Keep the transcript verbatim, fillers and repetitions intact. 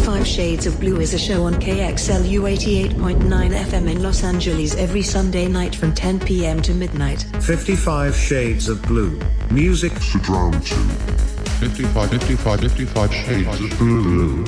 fifty-five Shades of Blue is a show on K X L U eighty-eight point nine F M in Los Angeles every Sunday night from ten p.m. to midnight. fifty-five Shades of Blue. Music to drown to. fifty-five, fifty-five, fifty-five Shades of Blue.